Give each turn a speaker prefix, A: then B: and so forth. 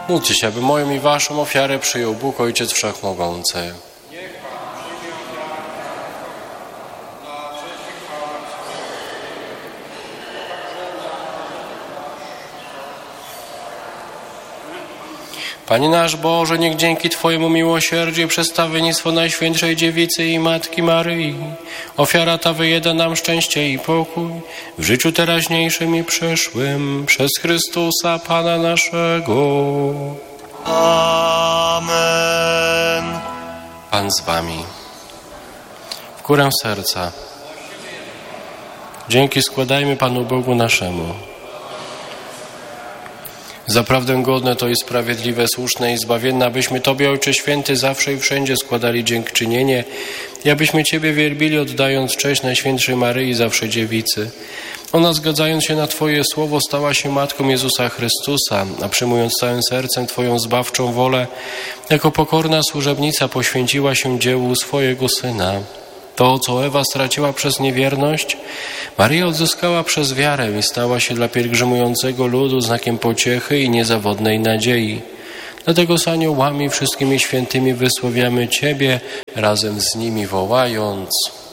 A: Módlcie się, aby moją i waszą ofiarę przyjął Bóg, Ojciec Wszechmogący. Panie nasz Boże, niech dzięki Twojemu miłosierdziu i przedstawienictwu Najświętszej Dziewicy i Matki Maryi ofiara ta wyjeda nam szczęście i pokój w życiu teraźniejszym i przyszłym przez Chrystusa Pana naszego.
B: Amen.
A: Pan z Wami. W górę serca. Dzięki składajmy Panu Bogu naszemu. Zaprawdę godne to i sprawiedliwe, słuszne i zbawienne, abyśmy Tobie, Ojcze Święty, zawsze i wszędzie składali dziękczynienie i abyśmy Ciebie wielbili, oddając cześć Najświętszej Maryi, zawsze Dziewicy. Ona, zgadzając się na Twoje słowo, stała się Matką Jezusa Chrystusa, a przyjmując całym sercem Twoją zbawczą wolę, jako pokorna służebnica poświęciła się dziełu swojego Syna. To, co Ewa straciła przez niewierność, Maryja odzyskała przez wiarę i stała się dla pielgrzymującego ludu znakiem pociechy i niezawodnej nadziei. Dlatego z aniołami wszystkimi świętymi wysławiamy Ciebie, razem z nimi wołając: